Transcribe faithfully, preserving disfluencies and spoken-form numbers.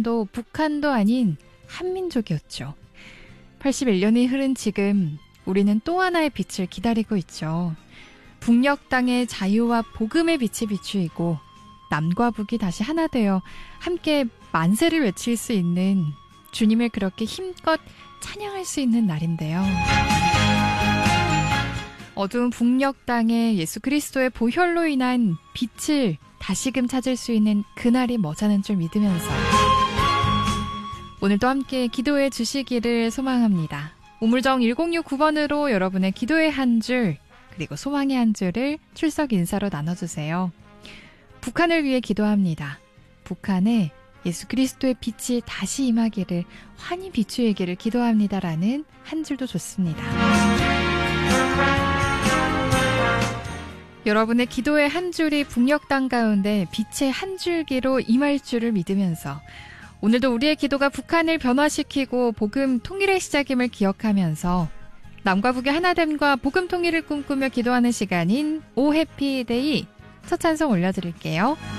朝鮮도 북한도 아닌 한민족이었죠. 팔십일 년이 흐른 지금 우리는 또 하나의 빛을 기다리고 있죠. 북녘 땅의 자유와 복음의 빛이 비추이고 남과 북이 다시 하나 되어 함께 만세를 외칠 수 있는, 주님을 그렇게 힘껏 찬양할 수 있는 날인데요. 어두운 북녘 땅에 예수 그리스도의 보혈로 인한 빛을 다시금 찾을 수 있는 그날이 머지않은 줄 믿으면서 오늘도 함께 기도해 주시기를 소망합니다. 우물정 일공육구 번으로 여러분의 기도의 한 줄, 그리고 소망의 한 줄을 출석 인사로 나눠주세요. 북한을 위해 기도합니다. 북한에 예수 그리스도의 빛이 다시 임하기를, 환히 비추이기를 기도합니다라는 한 줄도 좋습니다. 여러분의 기도의 한 줄이 북녘 땅 가운데 빛의 한 줄기로 임할 줄을 믿으면서 오늘도 우리의 기도가 북한을 변화시키고 복음 통일의 시작임을 기억하면서 남과 북의 하나됨과 복음 통일을 꿈꾸며 기도하는 시간인 오 해피데이 첫 찬송 올려드릴게요.